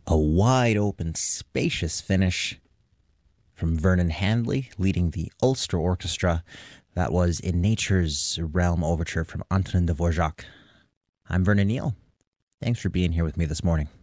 A wide open, spacious finish from Vernon Handley leading the Ulster Orchestra. That was In Nature's Realm Overture from Antonin Dvorak. I'm Vernon Neal. Thanks for being here with me this morning.